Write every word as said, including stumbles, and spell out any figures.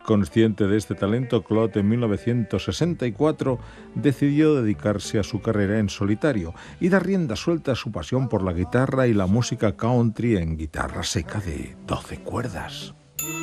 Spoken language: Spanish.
Consciente de este talento, Claude en mil novecientos sesenta y cuatro decidió dedicarse a su carrera en solitario y dar rienda suelta a su pasión por la guitarra y la música country en guitarra seca de doce cuerdas.